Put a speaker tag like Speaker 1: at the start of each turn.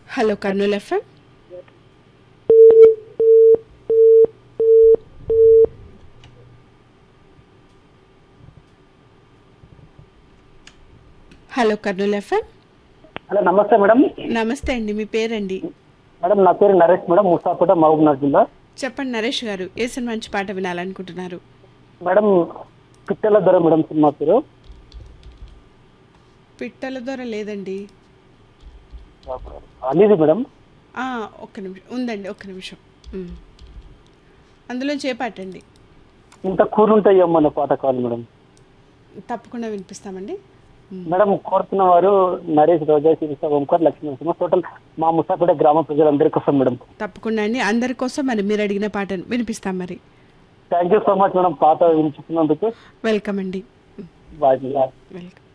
Speaker 1: Hello Kurnool FM. Hello Kurnool FM.
Speaker 2: Hello నమస్తే madam.
Speaker 1: నమస్తే అండి, మీ పేరండి?
Speaker 2: మేడం నా పేరు నరేష్ మేడం, ముసాపేట మహబూబ్నగర్ జిల్లా.
Speaker 1: చెప్పండి నరేష్ గారు, ఏ సినిమా మంచి పాట వినాలనుకుంటున్నారు?
Speaker 2: మేడం పిట్టల దొర మేడం సినిమా పేరు.
Speaker 1: పిట్టల దొర లేదండి.
Speaker 2: అనేది మేడం.
Speaker 1: ఒక్క నిమిషం ఉందండి, ఒక్క నిమిషం. అందులో చేపాటండి.
Speaker 2: ఇంత కూరుంటాయి అన్న పాట కాదు మేడం.
Speaker 1: తప్పకుండా వినిపిస్తామండి.
Speaker 2: మేడం కోరుతున్న వారు నరేష్, రోజా, శిరీష, ఓంకార్, లక్ష్మీ నరసింహ, టోటల్ మా ముసాపేట గ్రామ ప్రజలందరి కోసం మేడం.
Speaker 1: తప్పకుండా అండి, అందరి కోసం మరి మీరు అడిగిన పాటను వినిపిస్తాం. మరి
Speaker 2: thank you so much madam, పాట వినిపిస్తున్నందుకు.
Speaker 1: వెల్కమ్ అండి.
Speaker 2: బాయ్.
Speaker 1: వెల్కమ్.